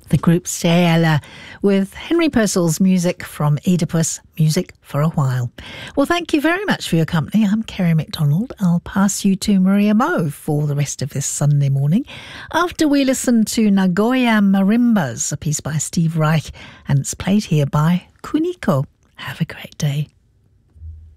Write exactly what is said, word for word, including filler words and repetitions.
The group Ciela with Henry Purcell's music from Oedipus, Music for a While. Well, thank you very much for your company. I'm Kerry MacDonald. I'll pass you to Maria Mo for the rest of this Sunday morning after we listen to Nagoya Marimbas, a piece by Steve Reich, and it's played here by Kuniko. Have a great day.